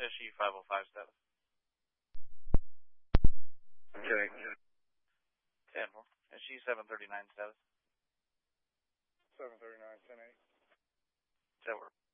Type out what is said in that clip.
SE 505 status. Okay. 10-4. SE 739 status. 739, 10-8. That work.